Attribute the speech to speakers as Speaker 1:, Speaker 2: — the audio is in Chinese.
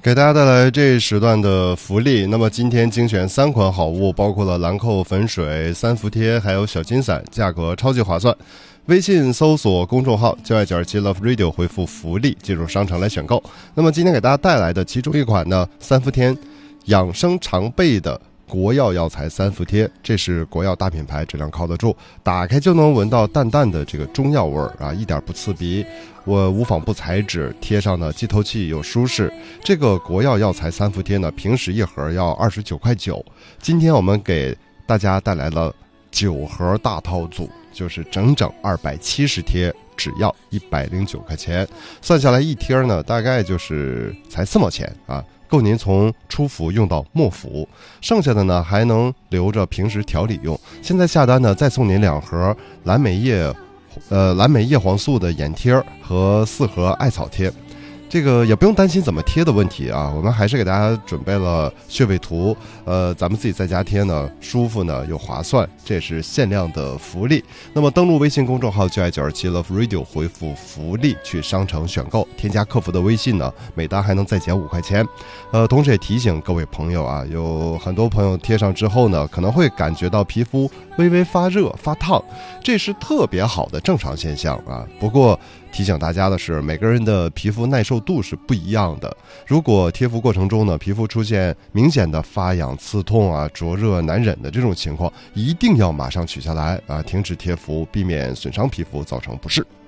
Speaker 1: 给大家带来这一时段的福利。那么今天精选3款好物，包括了兰蔻粉水、三伏贴还有小金伞，价格超级划算。微信搜索公众号就爱927 Love Radio， 回复福利进入商城来选购。那么今天给大家带来的其中一款呢，三伏贴养生常备的国药药材三伏贴，这是国药大品牌，质量靠得住，打开就能闻到淡淡的这个中药味儿啊，一点不刺鼻。我无纺布材质，贴上呢既透气又舒适。这个国药药材三伏贴呢，平时一盒要29.9块，今天我们给大家带来了9盒大套组，就是整整270贴，只要109块钱，算下来一贴呢，大概就是才4毛钱啊。够您从初服用到末服，剩下的呢还能留着平时调理用。现在下单呢，再送您2盒蓝莓叶黄素的眼贴和4盒艾草贴。这个也不用担心怎么贴的问题啊，我们还是给大家准备了穴位图，咱们自己在家贴呢，舒服呢又划算，这也是限量的福利。那么登录微信公众号就爱927 Love Radio， 回复福利去商城选购，添加客服的微信呢，每单还能再减5块钱。同时也提醒各位朋友啊，有很多朋友贴上之后呢，可能会感觉到皮肤微微发热发烫，这是特别好的正常现象啊。不过提醒大家的是，每个人的皮肤耐受度是不一样的。如果贴敷过程中呢，皮肤出现明显的发痒、刺痛啊、灼热难忍的这种情况，一定要马上取下来啊，停止贴敷，避免损伤皮肤造成不适。